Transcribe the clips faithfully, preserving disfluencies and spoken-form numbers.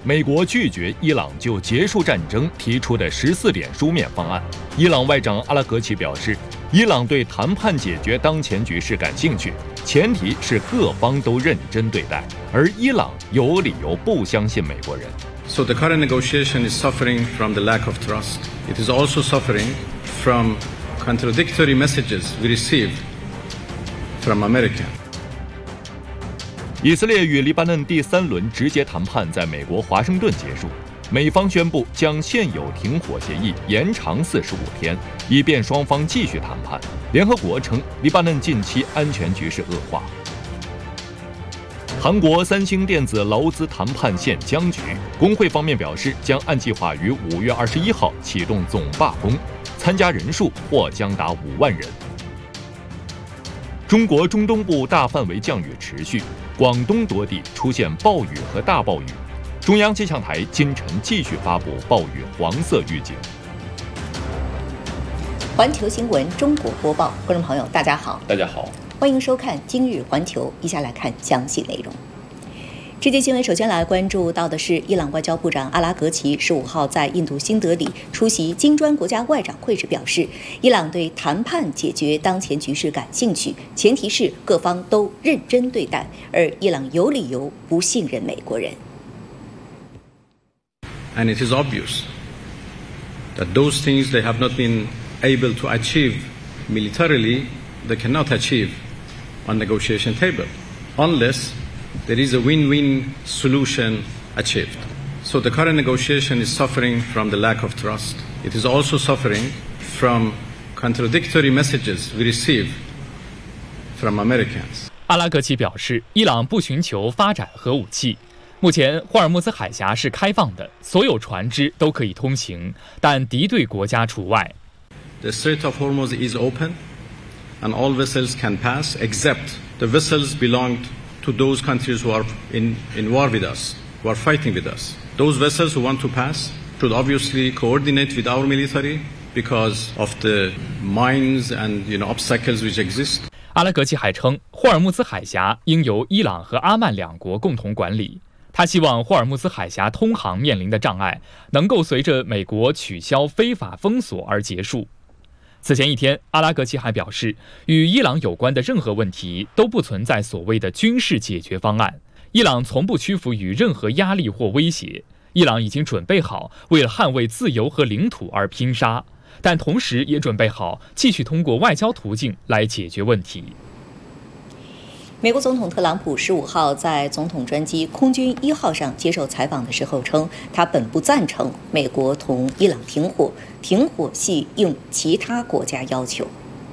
美国拒绝伊朗就结束战争提出的十四点书面方案。伊朗外长阿拉格齐表示，伊朗对谈判解决当前局势感兴趣，前提是各方都认真对待，而伊朗有理由不相信美国人。 So the current negotiation is suffering from the lack of trust. It is also suffering from contradictory messages we receive from America. 以色列与黎巴嫩第三轮直接谈判在美国华盛顿结束，美方宣布将现有停火协议延长四十五天，以便双方继续谈判。联合国称，黎巴嫩近期安全局势恶化。韩国三星电子劳资谈判陷僵局，工会方面表示将按计划于五月二十一号启动总罢工，参加人数或将达五万人。中国中东部大范围降雨持续，广东多地出现暴雨和大暴雨，中央气象台今晨继续发布暴雨黄色预警。 环球新闻中国播报，观众朋友大家好， 大家好， 欢迎收看今日环球，以下来看详细内容。这节新闻首先来关注到的是，伊朗外交部长阿拉格齐十五号在印度新德里出席金砖国家外长会时表示，伊朗对谈判解决当前局势感兴趣，前提是各方都认真对待，而伊朗有理由不信任美国人。 And it is obvious that those things they have not been able to achieve militarily, they cannot achieve on negotiation table, unless there is a win-win solution achieved. So the current negotiation is suffering from the lack of trust. It is also suffering from contradictory messages we receive from Americans. 阿拉格齐表示，伊朗不寻求发展核武器。目前，霍尔木兹海峡是开放的，所有船只都可以通行，但敌对国家除外。 The Strait of Hormuz is open, and all vessels can pass, except the vessels belonged to those countries who are in, in war with us, who are fighting with us. Those vessels who want to pass should obviously coordinate with our military because of the mines and you know, obstacles which exist. 阿拉格齐还称，霍尔木兹海峡应由伊朗和阿曼两国共同管理。他希望霍尔木兹海峡通航面临的障碍能够随着美国取消非法封锁而结束。此前一天，阿拉格齐还表示，与伊朗有关的任何问题都不存在所谓的军事解决方案。伊朗从不屈服于任何压力或威胁。伊朗已经准备好为了捍卫自由和领土而拼杀，但同时也准备好继续通过外交途径来解决问题。 美国总统特朗普十五号在总统专机空军一号上接受采访的时候称，他本不赞成美国同伊朗停火，停火系应其他国家要求。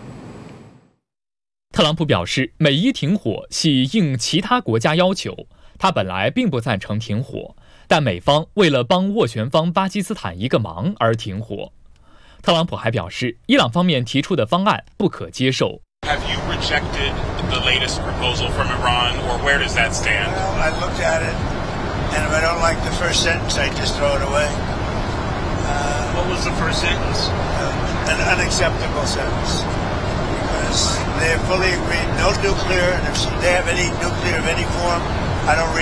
特朗普表示，美伊停火系应其他国家要求，他本来并不赞成停火，但美方为了帮斡旋方巴基斯坦一个忙而停火。特朗普还表示，伊朗方面提出的方案不可接受。 Have you rejected the latest proposal from Iran, or where does that stand? Well, I looked at it, and if I don't like the first sentence, I just throw it away. Uh, what was the first sentence? Uh, an unacceptable sentence. Because they're fully agreed, no nuclear, and if they have any nuclear of any form, I don't read